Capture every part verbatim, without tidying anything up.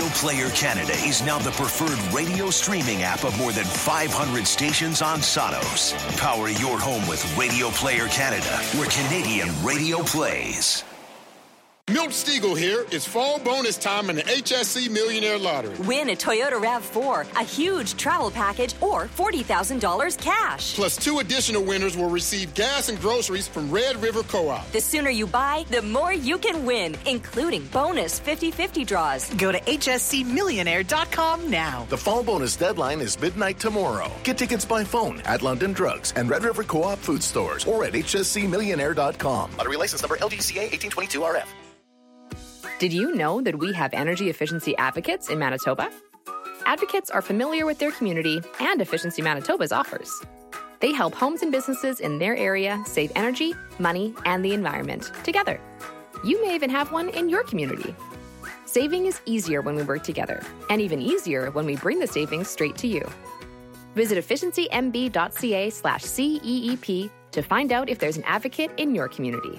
Player Canada is now the preferred radio streaming app of more than five hundred stations on Sonos. Power your home with Radio Player Canada, where Canadian radio plays. Milt Stiegel here. It's fall bonus time in the H S C Millionaire Lottery. Win a Toyota RAV four, a huge travel package, or forty thousand dollars cash. Plus, two additional winners will receive gas and groceries from Red River Co-op. The sooner you buy, the more you can win, including bonus fifty-fifty draws. Go to H S C millionaire dot com now. The fall bonus deadline is midnight tomorrow. Get tickets by phone at London Drugs and Red River Co-op food stores or at H S C millionaire dot com. Lottery license number L G C A eighteen twenty-two R F. Did you know that we have energy efficiency advocates in Manitoba? Advocates are familiar with their community and Efficiency Manitoba's offers. They help homes and businesses in their area save energy, money, and the environment together. You may even have one in your community. Saving is easier when we work together, and even easier when we bring the savings straight to you. Visit efficiency m b dot c a slash C E E P to find out if there's an advocate in your community.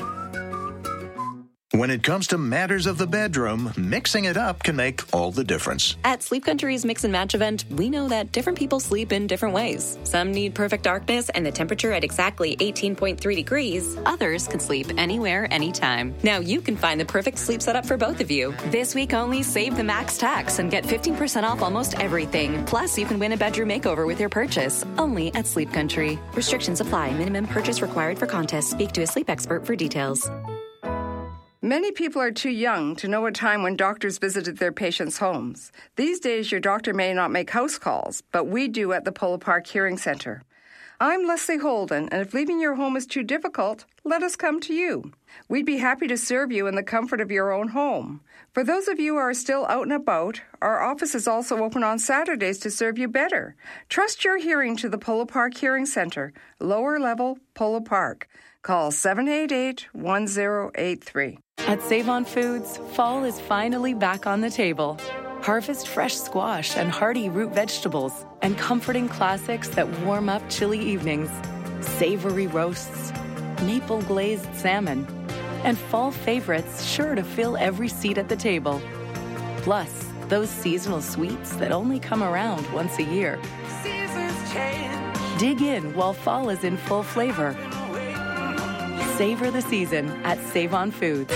When it comes to matters of the bedroom, mixing it up can make all the difference. At Sleep Country's Mix and Match event, we know that different people sleep in different ways. Some need perfect darkness and the temperature at exactly eighteen point three degrees. Others can sleep anywhere, anytime. Now you can find the perfect sleep setup for both of you. This week only, save the max tax and get fifteen percent off almost everything. Plus, you can win a bedroom makeover with your purchase. Only at Sleep Country. Restrictions apply. Minimum purchase required for contest. Speak to a sleep expert for details. Many people are too young to know a time when doctors visited their patients' homes. These days, your doctor may not make house calls, but we do at the Polo Park Hearing Centre. I'm Leslie Holden, and if leaving your home is too difficult, let us come to you. We'd be happy to serve you in the comfort of your own home. For those of you who are still out and about, our office is also open on Saturdays to serve you better. Trust your hearing to the Polo Park Hearing Centre, lower level, Polo Park. Call seven eight eight, one zero eight three. At Save-On Foods, fall is finally back on the table. Harvest fresh squash and hearty root vegetables and comforting classics that warm up chilly evenings. Savory roasts, maple glazed salmon, and fall favorites sure to fill every seat at the table. Plus, those seasonal sweets that only come around once a year. Seasons change. Dig in while fall is in full flavor. Savor the season at Save-On Foods.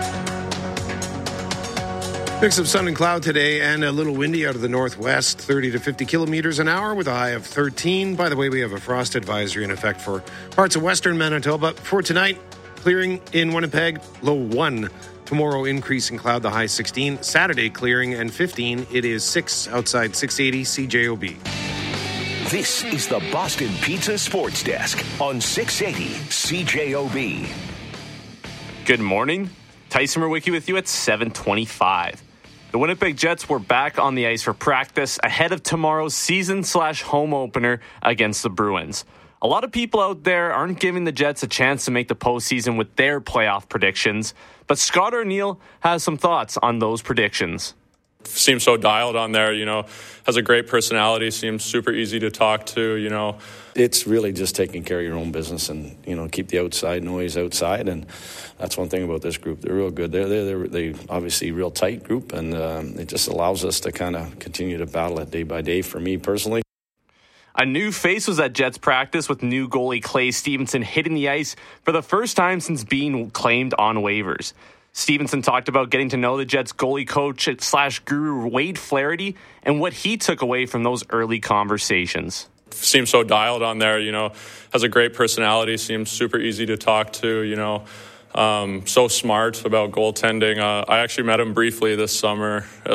Mix of sun and cloud today and a little windy out of the northwest, thirty to fifty kilometers an hour with a high of thirteen. By the way, we have a frost advisory in effect for parts of western Manitoba. For tonight, clearing in Winnipeg, low one. Tomorrow, increase in cloud, the high sixteen. Saturday, clearing and fifteen. It is six outside six eighty C J O B. This is the Boston Pizza Sports Desk on six eighty C J O B. Good morning. Tyson Murwicki with you at seven twenty-five. The Winnipeg Jets were back on the ice for practice ahead of tomorrow's season slash home opener against the Bruins. A lot of people out there aren't giving the Jets a chance to make the postseason with their playoff predictions, but Scott O'Neill has some thoughts on those predictions. Seems so dialed on there, you know, has a great personality, seems super easy to talk to, you know. It's really just taking care of your own business and, you know, keep the outside noise outside. And that's one thing about this group. They're real good. They're, they're, they're they obviously real tight group, and um, it just allows us to kind of continue to battle it day by day for me personally. A new face was at Jets practice with new goalie Clay Stevenson hitting the ice for the first time since being claimed on waivers. Stevenson talked about getting to know the Jets goalie coach slash guru Wade Flaherty and what he took away from those early conversations. Seems so dialed on there, you know, has a great personality, seems super easy to talk to, you know, um, so smart about goaltending. Uh, I actually met him briefly this summer as